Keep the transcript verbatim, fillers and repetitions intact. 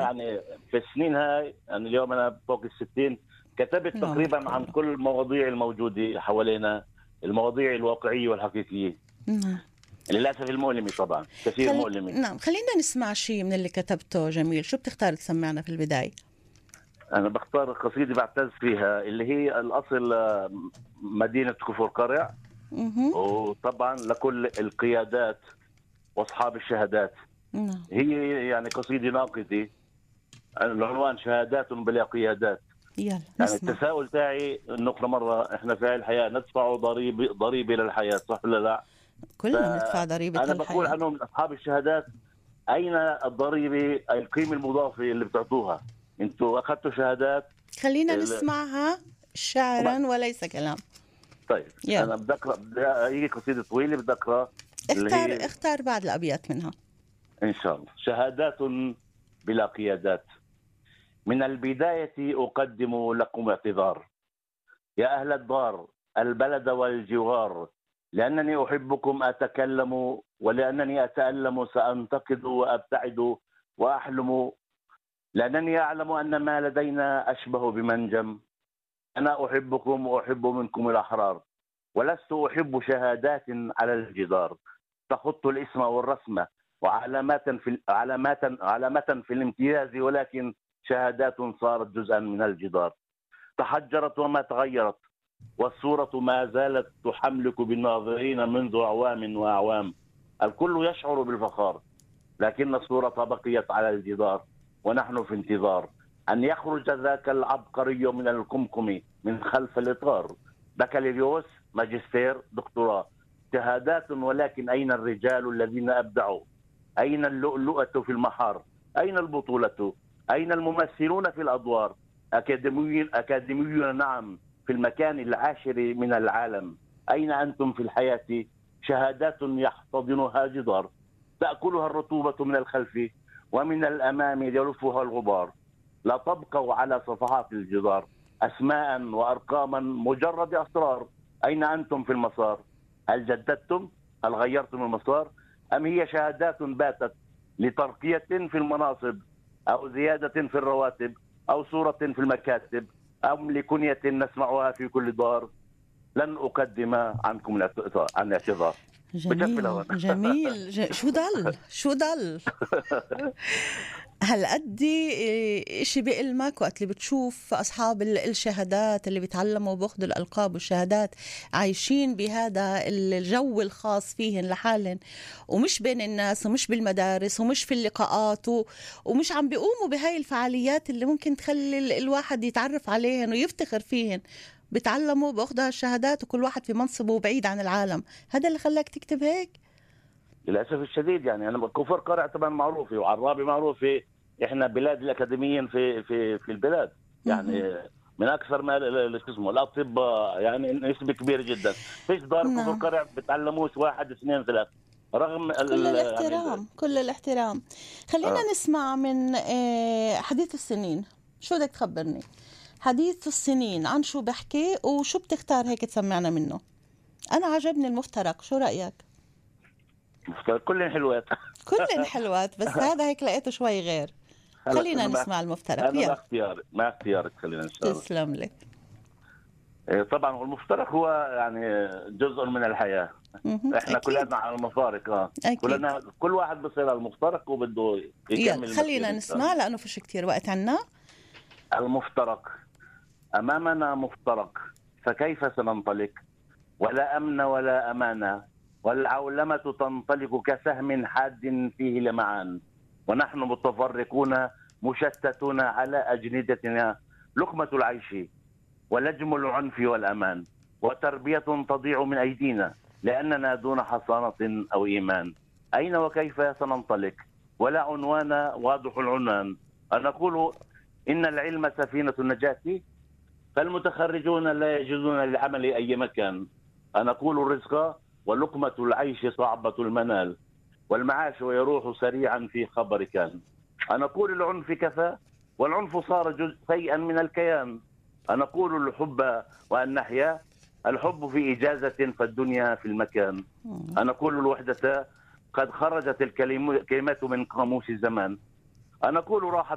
يعني في السنين هاي أنا اليوم أنا فوق الستين كتبت نعم تقريبا عن كل المواضيع الموجودة حوالينا، المواضيع الواقعية والحقيقية. نعم. للأسف المؤلمة طبعا كثير خل... مؤلمة. نعم، خلينا نسمع شيء من اللي كتبته. جميل، شو بتختار تسمعنا في البداية؟ أنا بختار قصيدة بعتز فيها اللي هي الأصل آه، مدينة كفر قرع، مه. وطبعا لكل القيادات وأصحاب الشهادات. نعم. هي يعني قصيدة ناقدة، العنوان شهادات بلا قيادات. يلا يعني نسمع. التساؤل تاعي انه كل مره احنا في هاي الحياه ندفع ضريبه ضريبه للحياه، صح ولا لا؟ كلنا بندفع ضريبة فانا بقول للحياة. عنهم من اصحاب الشهادات، اين الضريبه، القيمه المضافه اللي بتعطوها؟ انتم اخذتوا شهادات. خلينا ال- نسمعها شعرا وليس كلام. طيب يلا انا بدي اقرا، بدي- هي قصيده طويله بدي اقرا اللي اختار هي اختار بعض الأبيات منها. ان شاء الله. شهادات بلا قيادات. من البدايه اقدم لكم اعتذار يا أهل الدار البلد والجوار، لأنني أحبكم أتكلم، ولأنني أتألم سأنتقد وأبتعد وأحلم، لأنني أعلم أن ما لدينا أشبه بمنجم. أنا أحبكم وأحب منكم الأحرار، ولست أحب شهادات على الجدار تخط الاسم والرسم وعلامات في علامات علامة في الامتياز، ولكن شهادات صارت جزءا من الجدار، تحجرت وما تغيرت، والصورة ما زالت تحملك بالناظرين منذ أعوام وأعوام. الكل يشعر بالفخار، لكن الصورة بقيت على الجدار، ونحن في انتظار أن يخرج ذاك العبقري من الكمكم من خلف الإطار. بكالوريوس، ماجستير، دكتوراه، شهادات، ولكن أين الرجال الذين أبدعوا؟ أين اللؤلؤة في المحار؟ أين البطولة؟ أين الممثلون في الأدوار؟ أكاديميون أكاديميون نعم، في المكان العاشر من العالم. أين أنتم في الحياة؟ شهادات يحتضنها جدار، تأكلها الرطوبة من الخلف، ومن الأمام يلفها الغبار. لا تبقوا على صفحات الجدار أسماء وأرقاما، مجرد أسرار. أين أنتم في المسار؟ هل جددتم؟ هل غيرتم المسار؟ أم هي شهادات باتت لترقية في المناصب، أو زيادة في الرواتب، أو صورة في المكاتب، أم لكنية نسمعها في كل دار؟ لن أقدم عنكم الاعتذار عن الاعتذار. بكفي جميل لهون. جميل ج... شو ضل شو ضل هل أدي إشي بإلمك وقت اللي بتشوف أصحاب ال- الشهادات اللي بيتعلموا وباخذوا الألقاب والشهادات عايشين بهذا الجو الخاص فيهن لحالهم، ومش بين الناس ومش بالمدارس ومش في اللقاءات و... ومش عم بيقوموا بهاي الفعاليات اللي ممكن تخلي ال- الواحد يتعرف عليهن ويفتخر فيهن، بتعلموا باخذوا الشهادات وكل واحد في منصبه بعيد عن العالم. هذا اللي خلاك تكتب هيك؟ للاسف الشديد يعني انا كفر قرع طبعا معروفه، وعرابي معروفه، احنا بلاد الاكاديميين في في في البلاد، مهم. يعني من اكثر ما ال- ال- شو اسمه الاطباء، يعني نسبه كبيره جدا. فيش دار كفر نعم. قرع بتعلموش واحد اثنين ثلاث، رغم كل ال ال يعني ال- الاحترام كل الاحترام. خلينا اه نسمع من آه، حديث السنين. شو بدك تخبرني؟ حديث السنين عن شو بحكي وشو بتختار هيك تسمعنا منه؟ أنا عجبني المفترق، شو رأيك؟ كلهم حلوات. كلن حلوات بس هذا هيك لقيته شوي غير. خلص خلينا انا مع نسمع المفترق، انا مع يلا. اختيارك مع اختيارك خلينا ان شاء الله. تسلم لي. إيه، طبعا والمفترق هو يعني جزء من الحياه. مهم. احنا أكيد كلنا على المفارق، اه أكيد. كلنا كل واحد بصير على المفترق وبده يلا يكمل خلينا المسيره ان شاء الله. نسمع لأنه فيش كتير وقت عنا. المفترق. أمامنا مفترق، فكيف سننطلق؟ ولا أمن ولا أمانة، والعولمة تنطلق كسهم حاد فيه لمعان، ونحن متفرقون مشتتون على أجندتنا. لقمة العيش ولجم العنف والأمان، وتربية تضيع من أيدينا لأننا دون حصانة أو إيمان. أين وكيف سننطلق؟ ولا عنوان واضح العنوان. أنا أقول إن العلم سفينة النجاة، فالمتخرجون لا يجدون للعمل أي مكان. أنا أقول الرزق ولقمة العيش صعبة المنال، والمعاش يروح سريعا في خبر كان. أنا أقول العنف كفى، والعنف صار جزءا من الكيان. أنا أقول الحب وأن نحيا، الحب في إجازة فالدنيا في المكان. أنا أقول الوحدة، قد خرجت الكلمات من قاموس الزمان. أنا أقول راحة